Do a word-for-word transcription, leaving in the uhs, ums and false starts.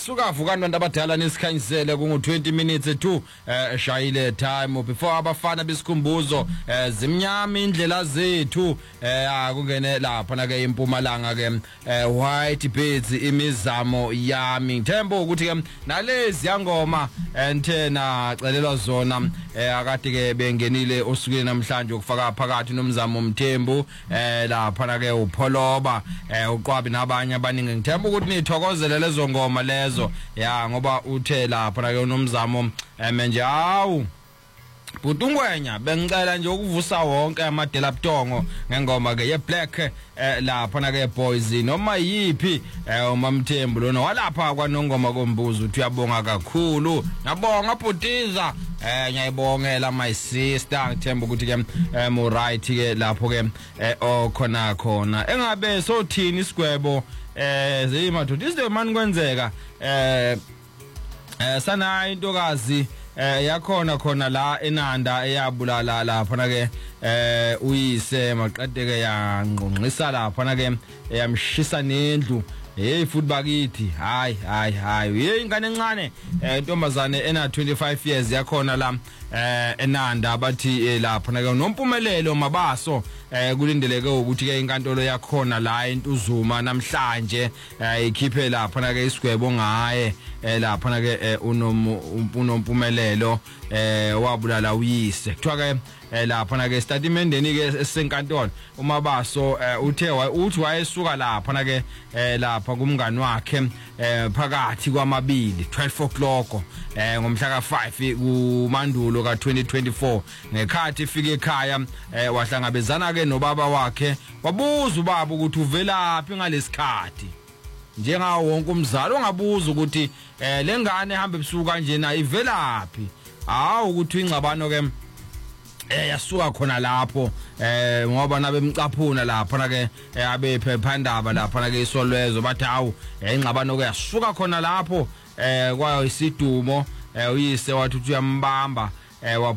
suka vuka abantu abadala nisikhanyisele kungu twenty minutes to eh shayile time before abafana besikhumbuzo eh zimnyama indlela zethu eh akungene lapha na ke impumalanga ke white beads imizamo yami ngithemba ukuthi ke nalezi yangoma enthena celelwa zona eh akade ke bengenile osukile namhlanje ukufaka phakathi nomzamo umthembu eh lapha na ke upholoba eh uqwabi nabanye abaningi ngithemba ukuthi nithokozele lezo ngoma lezo ya ngoba uthe lapha na ke unomzamo manje awu Butungwenya bengicela nje ukuvusa wonke amadela butongo ngengoma ke ye black lapha na ke boys noma yipi umamthembu lona walapha kwanongoma kombuzo uthi uyabonga kakhulu ngabonga bhutiza eh ngiyayibongela my sister ngithemba ukuthi ke mo right ke lapho ke okhona khona engabe sothini isigwebo eh zimadoda izinto manje kwenzeka eh sana intokazi eh yakhona khona la eNanda eyabulala lapha na ke eh uyise maqede ke yangqonqisa lapha na ke yamshisa nendlu hey futhi bakithi hayi hayi hayi hey ingane encane intombazane ena twenty-five years yakhona la eh eNanda abathi lapha na ke nompumelelo mabaso eh kulindeleke ukuthi ke inkantolo yakhona la eNtuzuma namhlanje ikhiphe lapha na ke isigwebo ngaye lapha na ke unompumelelo eh wabulala uyise kuthiwa ke lapha na ke statementeni ke esenkantolo umabaso uthe uthi wayesuka lapha na ke lapha kumngani wakhe phakathi kwamabili twelve o'clock ngomhla ka five kuMandulo ka twenty twenty-four ngekhathi ifike ekhaya wahlangabezana ke nobaba wakhe wabuza ubaba ukuthi uvelaphi ngalesikhathi njengawo wonke umzali ongabuza ukuthi lengane ehamba ebusuku kanje na ivelaphi hawu ukuthi ingcabano ke eh yasuka khona lapho eh ngoba nabe emcaphuna lapha na ke abe phephandaba lapha na ke isolwezo bathi hawu ingcabano ke yasuka khona lapho eh kwayo isidumo uyise wathi uyambamba eh